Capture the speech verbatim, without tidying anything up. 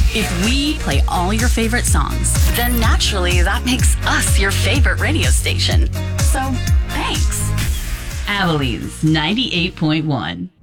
If we play all your favorite songs, then naturally that makes us your favorite radio station. So, thanks. Abilene ninety-eight point one.